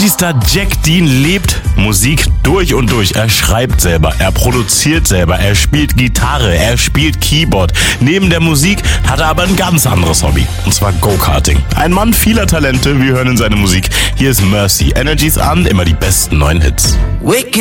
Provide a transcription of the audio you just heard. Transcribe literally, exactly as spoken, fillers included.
Energy-Star Jack Dean lebt Musik durch und durch. Er schreibt selber, er produziert selber, er spielt Gitarre, er spielt Keyboard. Neben der Musik hat er aber ein ganz anderes Hobby, und zwar Go-Karting. Ein Mann vieler Talente, wir hören in seine Musik. Hier ist Mercy, Energy's an, immer die besten neuen Hits.